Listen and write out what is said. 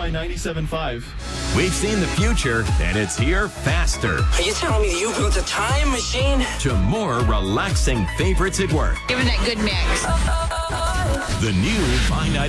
by 97.5. We've seen the future, and it's here faster. Are you telling me you built a time machine? To more relaxing favorites at work. Give it that good mix. The new by